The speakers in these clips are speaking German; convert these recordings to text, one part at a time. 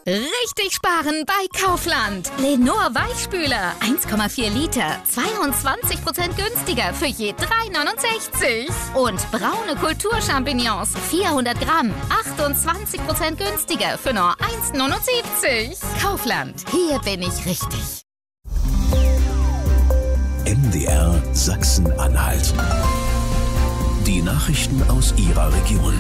Richtig sparen bei Kaufland. Lenor Weichspüler, 1,4 Liter, 22% günstiger für je 3,69. Und braune Kulturchampignons, 400 Gramm, 28% günstiger für nur 1,79. Kaufland, hier bin ich richtig. MDR Sachsen-Anhalt. Die Nachrichten aus Ihrer Region.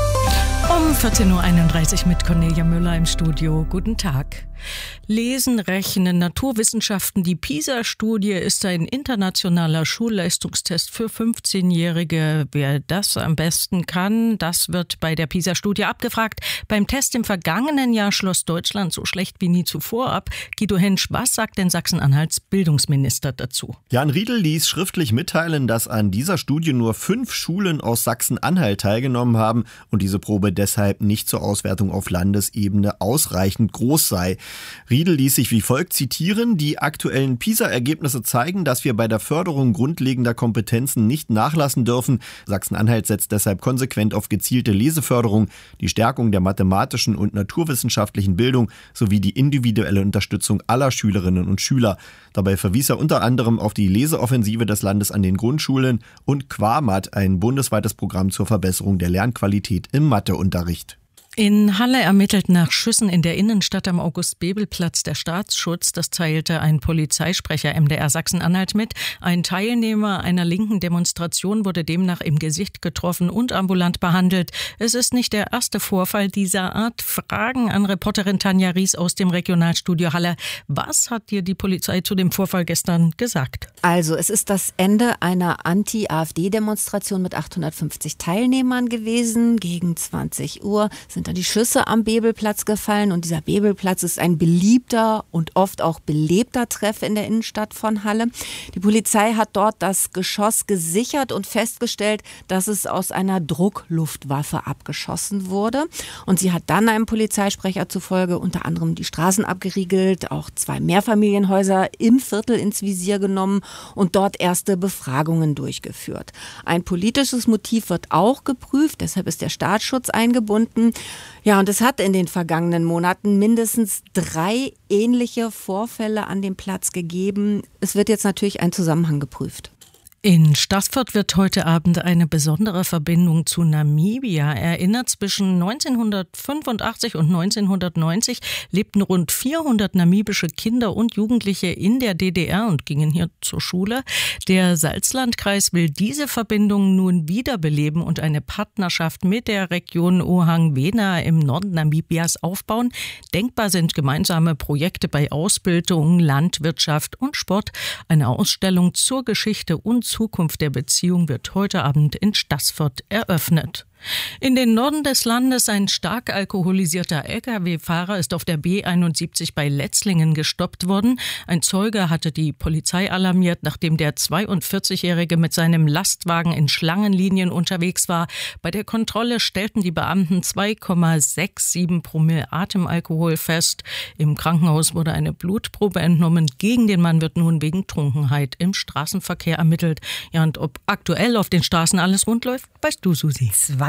Um 14.31 Uhr mit Cornelia Müller im Studio. Guten Tag. Lesen, Rechnen, Naturwissenschaften. Die PISA-Studie ist ein internationaler Schulleistungstest für 15-Jährige. Wer das am besten kann, das wird bei der PISA-Studie abgefragt. Beim Test im vergangenen Jahr schloss Deutschland so schlecht wie nie zuvor ab. Guido Hentsch, was sagt denn Sachsen-Anhalts Bildungsminister dazu? Jan Riedel ließ schriftlich mitteilen, dass an dieser Studie nur 5 Schulen aus Sachsen-Anhalt teilgenommen haben und diese Probe deshalb nicht zur Auswertung auf Landesebene ausreichend groß sei. Riedel ließ sich wie folgt zitieren: Die aktuellen PISA-Ergebnisse zeigen, dass wir bei der Förderung grundlegender Kompetenzen nicht nachlassen dürfen. Sachsen-Anhalt setzt deshalb konsequent auf gezielte Leseförderung, die Stärkung der mathematischen und naturwissenschaftlichen Bildung sowie die individuelle Unterstützung aller Schülerinnen und Schüler. Dabei verwies er unter anderem auf die Leseoffensive des Landes an den Grundschulen und QUAMAT, ein bundesweites Programm zur Verbesserung der Lernqualität im Matheunterricht. In Halle ermittelt nach Schüssen in der Innenstadt am August-Bebel-Platz der Staatsschutz. Das teilte ein Polizeisprecher MDR Sachsen-Anhalt mit. Ein Teilnehmer einer linken Demonstration wurde demnach im Gesicht getroffen und ambulant behandelt. Es ist nicht der erste Vorfall dieser Art. Fragen an Reporterin Tanja Ries aus dem Regionalstudio Halle. Was hat dir die Polizei zu dem Vorfall gestern gesagt? Also, es ist das Ende einer Anti-AfD-Demonstration mit 850 Teilnehmern gewesen. Gegen 20 Uhr sind dann die Schüsse am Bebelplatz gefallen und dieser Bebelplatz ist ein beliebter und oft auch belebter Treff in der Innenstadt von Halle. Die Polizei hat dort das Geschoss gesichert und festgestellt, dass es aus einer Druckluftwaffe abgeschossen wurde. Und sie hat dann einem Polizeisprecher zufolge unter anderem die Straßen abgeriegelt, auch 2 Mehrfamilienhäuser im Viertel ins Visier genommen und dort erste Befragungen durchgeführt. Ein politisches Motiv wird auch geprüft, deshalb ist der Staatsschutz eingebunden. Ja, und es hat in den vergangenen Monaten mindestens 3 ähnliche Vorfälle an dem Platz gegeben. Es wird jetzt natürlich ein Zusammenhang geprüft. In Staßfurt wird heute Abend eine besondere Verbindung zu Namibia erinnert. Zwischen 1985 und 1990 lebten rund 400 namibische Kinder und Jugendliche in der DDR und gingen hier zur Schule. Der Salzlandkreis will diese Verbindung nun wiederbeleben und eine Partnerschaft mit der Region Ohang-Wena im Norden Namibias aufbauen. Denkbar sind gemeinsame Projekte bei Ausbildung, Landwirtschaft und Sport. Eine Ausstellung zur Geschichte und Zukunft der Beziehung wird heute Abend in Staßfurt eröffnet. In den Norden des Landes ein stark alkoholisierter Lkw-Fahrer ist auf der B71 bei Letzlingen gestoppt worden. Ein Zeuge hatte die Polizei alarmiert, nachdem der 42-Jährige mit seinem Lastwagen in Schlangenlinien unterwegs war. Bei der Kontrolle stellten die Beamten 2,67 Promille Atemalkohol fest. Im Krankenhaus wurde eine Blutprobe entnommen. Gegen den Mann wird nun wegen Trunkenheit im Straßenverkehr ermittelt. Ja, und ob aktuell auf den Straßen alles rund läuft, weißt du, Susi.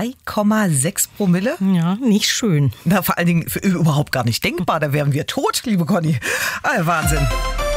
2,6 Promille? Ja, nicht schön. Na, vor allen Dingen überhaupt gar nicht denkbar. Da wären wir tot, liebe Conny. Wahnsinn.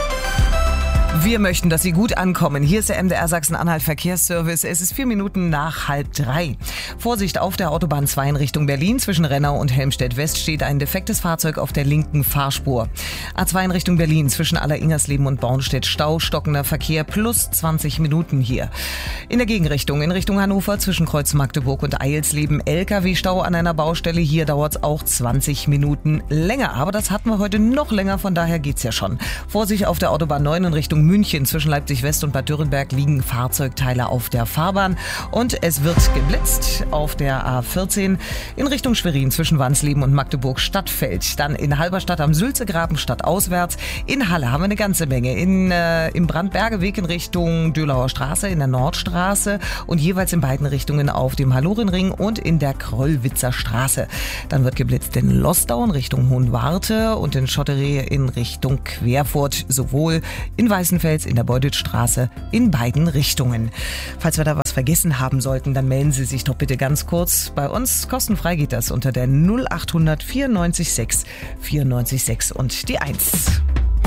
Wir möchten, dass Sie gut ankommen. Hier ist der MDR Sachsen-Anhalt Verkehrsservice. Es ist 4 Minuten nach 2:30. Vorsicht auf der Autobahn 2 in Richtung Berlin. Zwischen Rennau und Helmstedt-West steht ein defektes Fahrzeug auf der linken Fahrspur. A2 in Richtung Berlin zwischen Aller-Ingersleben und Bornstedt. Stau, stockender Verkehr plus 20 Minuten hier. In der Gegenrichtung in Richtung Hannover zwischen Kreuz Magdeburg und Eilsleben LKW-Stau an einer Baustelle. Hier dauert es auch 20 Minuten länger. Aber das hatten wir heute noch länger, von daher geht's ja schon. Vorsicht auf der Autobahn 9 in Richtung München. Zwischen Leipzig-West und Bad Dürrenberg liegen Fahrzeugteile auf der Fahrbahn. Und es wird geblitzt auf der A14 in Richtung Schwerin zwischen Wansleben und Magdeburg-Stadtfeld. Dann in Halberstadt am Sülzegraben stadtauswärts. In Halle haben wir eine ganze Menge. Im Brandbergeweg in Richtung Dölauer Straße, in der Nordstraße und jeweils in beiden Richtungen auf dem Hallorenring und in der Krollwitzer Straße. Dann wird geblitzt in Losdau in Richtung Hohenwarte und in Schotteree in Richtung Querfurt. Sowohl in Weiß Weißenfels in der Beuditstraße in beiden Richtungen. Falls wir da was vergessen haben sollten, dann melden Sie sich doch bitte ganz kurz bei uns. Kostenfrei geht das unter der 0800 94 6 94 6 und die 1.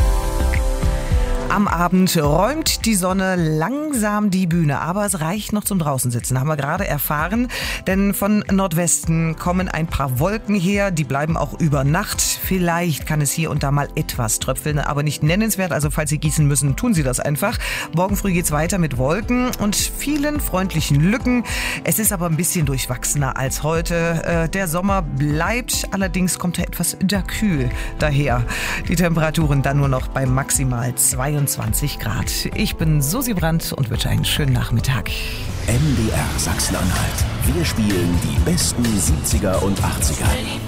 Am Abend räumt die Sonne langsam die Bühne, aber es reicht noch zum Draußensitzen, haben wir gerade erfahren. Denn von Nordwesten kommen ein paar Wolken her, die bleiben auch über Nacht. Vielleicht kann es hier und da mal etwas tröpfeln, aber nicht nennenswert. Also falls Sie gießen müssen, tun Sie das einfach. Morgen früh geht's weiter mit Wolken und vielen freundlichen Lücken. Es ist aber ein bisschen durchwachsener als heute. Der Sommer bleibt, allerdings kommt er etwas kühl daher. Die Temperaturen dann nur noch bei maximal 22 Grad. Ich bin Susi Brandt und wünsche einen schönen Nachmittag. MDR Sachsen-Anhalt. Wir spielen die besten 70er und 80er.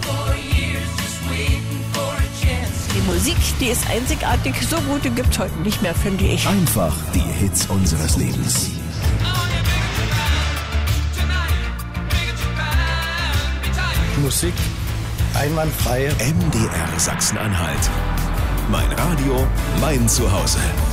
Die Musik, die ist einzigartig. So gute gibt's heute nicht mehr, finde ich. Einfach die Hits unseres Lebens. Musik einwandfrei. MDR Sachsen-Anhalt. Mein Radio, mein Zuhause.